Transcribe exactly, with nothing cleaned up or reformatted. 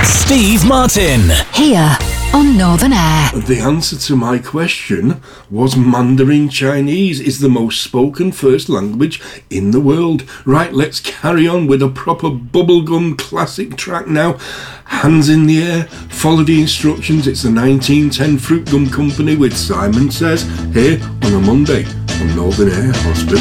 Steve Martin. Here on Northern Air. The answer to my question was Mandarin Chinese is the most spoken first language in the world. Right, let's carry on with a proper bubblegum classic track now. Hands in the air, follow the instructions. It's the nineteen ten Fruit Gum Company with Simon Says, here on a Monday on Northern Air Hospital.